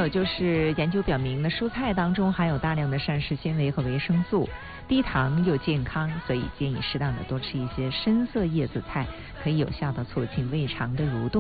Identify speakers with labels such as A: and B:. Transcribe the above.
A: 有就是研究表明呢，蔬菜当中含有大量的膳食纤维和维生素，低糖又健康，所以建议适当的多吃一些深色叶子菜，可以有效的促进胃肠的蠕动。